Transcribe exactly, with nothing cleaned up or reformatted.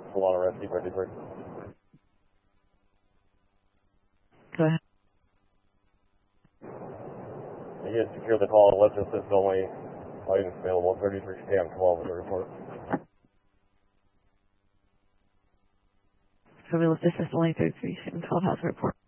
Solana Rescue fifty-three. Go ahead. You can secure the call and let's assist only items available. thirty-three scan twelve with the report. So we list this as only thirty-three and twelve has a report.